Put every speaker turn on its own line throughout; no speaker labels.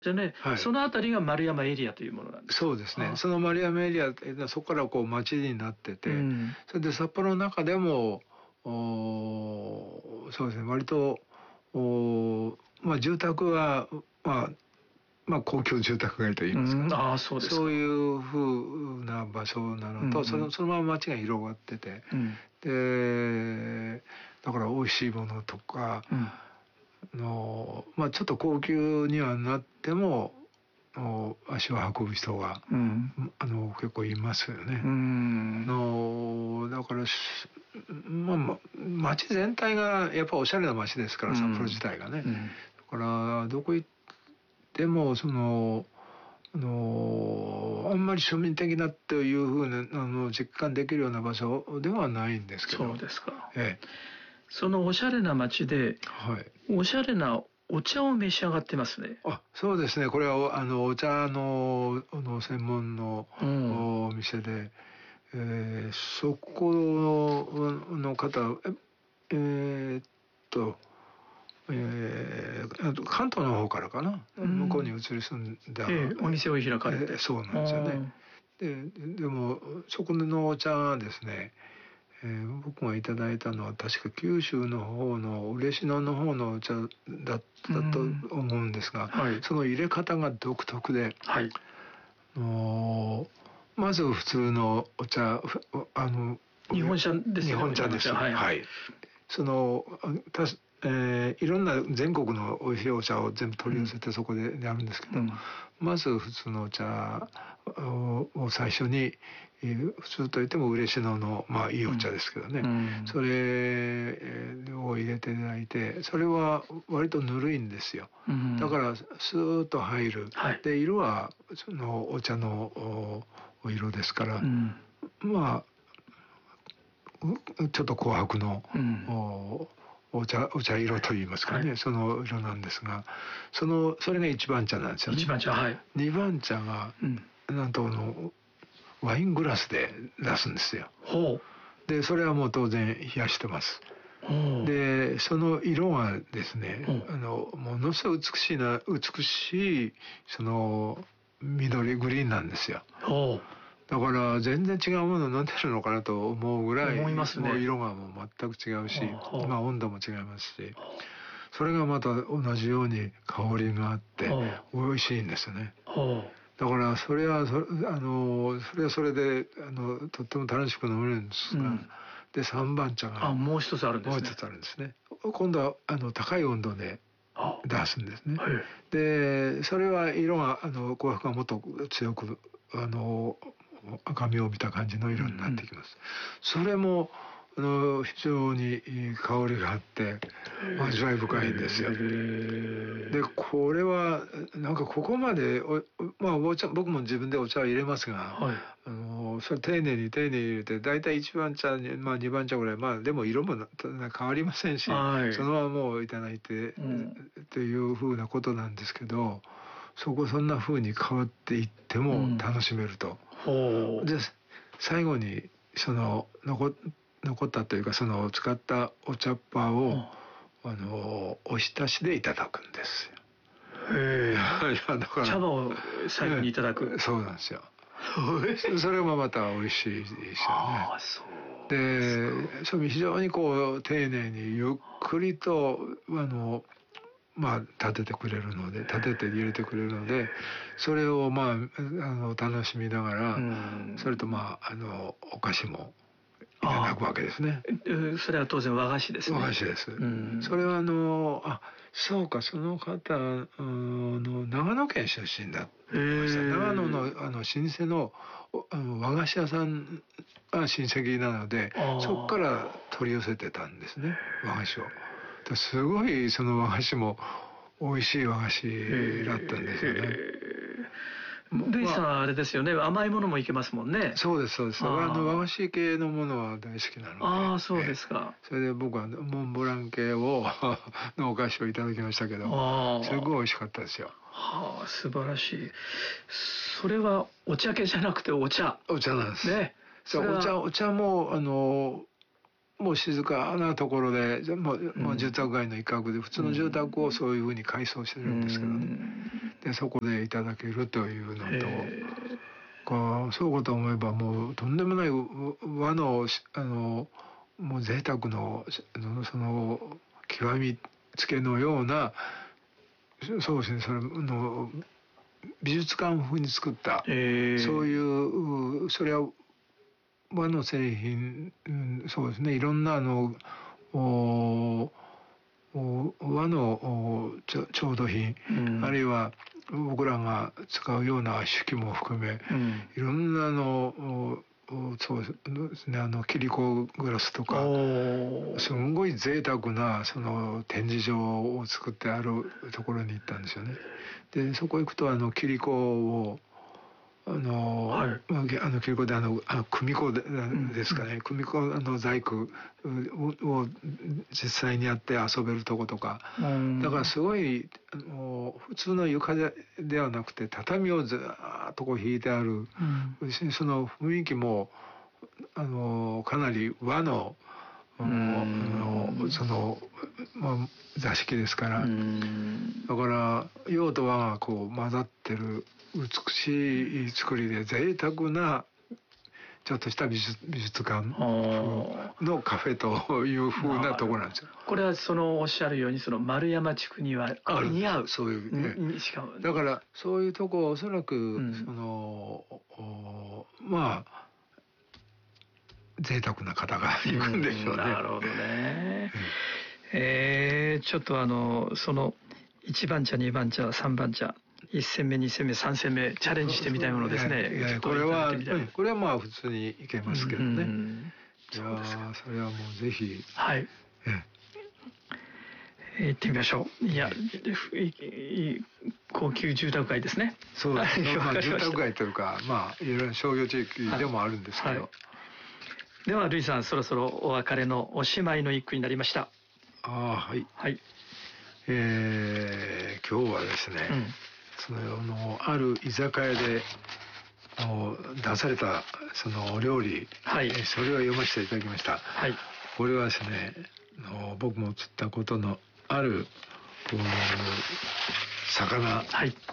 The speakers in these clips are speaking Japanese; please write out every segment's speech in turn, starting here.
じゃね、
はい、
その辺りが丸山エリアというものなんですか。
そうですね。その丸山エリアそこからこう町になってて、それで札幌の中でもそうですね、割とまあ住宅はまあ高級住宅街といいますか、そういう風な場所なのと、そのまま町が広がってて、でだから美味しいものとかまあちょっと高級にはなっても足を運ぶ人が、結構いますよね。だから町全体がやっぱおしゃれな町ですから、札幌自体がね。だからどこ行ってもあんまり庶民的なというふうな実感できるような場所ではないんですけど。
そうですか。そのおしゃれな町で、おしゃれなお茶を召し上がってますね。
そうですね。これはお茶の専門のお店で、そこの方関東の方からかな、向こうに移り住んだ、
お店を開かれて、
そうなんですよね。でもそこのお茶はですね、僕がいただいたのは確か九州の方の嬉野の方のお茶だったと思うんですが、その入れ方が独特で、まず普通のお茶、
日本茶ですね。
日本茶です。はい。いろんな全国の美味しいお茶を全部取り寄せてそこでやるんですけど、まず普通のお茶を最初に、普通といっても嬉野のまあいいお茶ですけどね、それを入れていただいて、それは割とぬるいんですよ。だからスーッと入る。で色はそのお茶のお色ですから、まあちょっと紅白の、お茶色といいますかね、その色なんですが、それが一番茶なんですよね。
一番茶、
二番茶が、なんとワイングラスで出すんですよ。でそれはもう当然冷やしてます。でその色がですね、ものすごい美しいその緑グリーンなんですよ。だから全然違うもの飲んでるのかなと思うぐらい、もう色がもう全く違うし、まあ温度も違いますし、それがまた同じように香りがあって美味しいんですよね。だからそれはそれでとっても楽しく飲めるんですが、で3番茶が
もう一つあるんですね。
もう一つあるんですね。今度は高い温度で出すんですね。でそれは色が紅白がもっと強く赤みを帯びた感じの色になってきます。それも非常にいい香りがあって味わい深いんですよ。でこれはなんかここまでまあ僕も自分でお茶を入れますが、それ丁寧に入れて、だいたい1番茶に、まあ、2番茶ぐらい、まあでも色も変わりませんし、そのままもういただいて、っていうふうなことなんですけど、そんなふうに変わっていっても楽しめると。で最後に残ったというか、その使ったお茶っ葉をお浸しでいただくんですよ。
だから茶葉を最後にいただく。
そうなんですよ。それもまた美味しいですよね。でそれ非常にこう丁寧にゆっくりとまあ立てて入れてくれるので、それをまあ楽しみながら、それとまあお菓子もいただくわけですね。
それは当然和菓子ですね。
和菓子です。それはそうか、その方長野県出身だって言いました。長野の老舗の和菓子屋さんが親戚なので、そこから取り寄せてたんですね、和菓子を。すごいその和菓子も美味しい和菓子だったんですよね。
ルイさんはあれですよね、甘いものもいけますもんね。
そうです。和菓子系のものは大好きなので。
そうですか。
それで僕はモンブラン系のお菓子をいただきましたけど、すごい美味しかったですよ。
素晴らしい。それはお茶系じゃなくてお茶。
お茶なんです。
ね。
お茶ももう静かなところでもう住宅街の一角で普通の住宅をそういうふうに改装してるんですけどね、でそこでいただけるというのと、そうかと思えばもうとんでもない和のもう贅沢のその極みつけのような、そうですね、それの美術館風に作った、そういうそれは和の製品、そうですね、いろんな和の調度品、あるいは僕らが使うような手記も含め、いろんなそうですね、切子グラスとかすごい贅沢なその展示場を作ってあるところに行ったんですよね。でそこ行くと切子を切子で組子ですかね、組子細工を実際にやって遊べるとことか、だからすごい普通の床ではなくて畳をずっとこう引いてある、その雰囲気もかなり和のその座敷ですから、だから洋と和がこう混ざってる美しい作りで贅沢なちょっとした美術館のカフェという風なところなんですよ。
これはおっしゃるように丸山地区には似合う、
そういう、
しかも
だからそういうとこおそらく、まあ贅沢な方が行くんでしょうね。
なるほどね。ちょっと1番茶2番茶3番茶1戦目2戦目3戦目チャレンジしてみたいものですね。
これはまあ普通にいけますけどね。そうですか。それはもうぜひ。
はい。行ってみましょう。いや、高級住宅街ですね。
そうですね。住宅街というか、まあいろいろ商業地域でもあるんですけど。
ではルイさん、そろそろお別れのおしまいの一句になりました。
はい。
はい。
今日はですね、ある居酒屋で出されたそのお料理、それを読ませていただきました。これはですね、僕も釣ったことのある魚、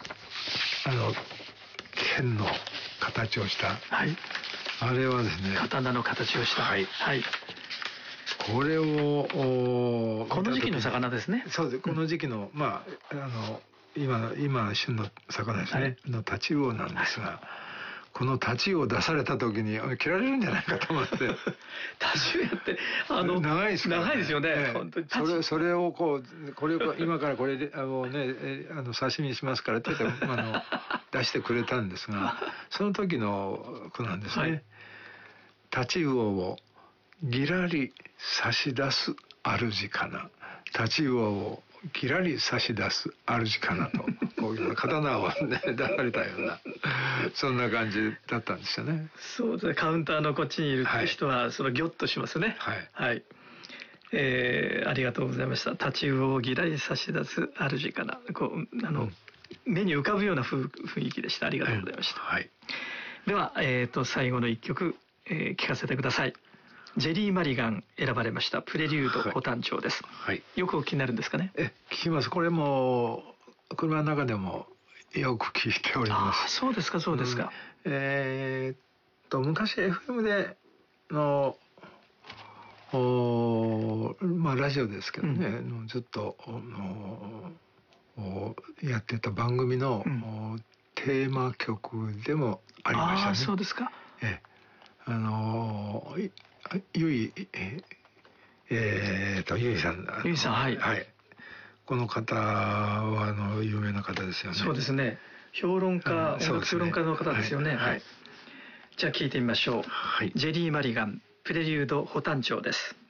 剣の形をした、あれはですね、
刀の形をした、
これを
この時期の魚ですね。
そうです。この時期の、まあ今旬の魚ですね、のタチウオなんですが、このタチウオ出された時に切られるんじゃないかと思って。
タチウオって
長いですからね。
長いですよね。本当
にそれをこれを今からこれで刺身しますからって言って出してくれたんですが、その時の句なんですね。タチウオをぎらり差し出す主かな、タチウオをぎらり差し出す主かなと、こういう刀をね出されたようなそんな感じだったんですよね。
そうですね。カウンターのこっちにいる人はギョッとしますね。ありがとうございました。タチウオをぎらり差し出す主かな、目に浮かぶような雰囲気でした。ありがとうございました。では最後の一曲、聞かせてください。ジェリー・マリガン選ばれましたプレリュード保誕長です。よくお聞きになるんですかね。
聞きます。これも車の中でもよく聞いております。
そうですか、そうですか。
昔 FM でまあラジオですけどね、ずっとやってた番組のテーマ曲でもありましたね。
そうですか。
ゆいさん。
ゆいさん、
この方は有名な方ですよね。
そうですね。評論家、音楽評論家の方ですよね。じゃあ聞いてみましょう。ジェリー・マリガン、プレリュード保誕長です。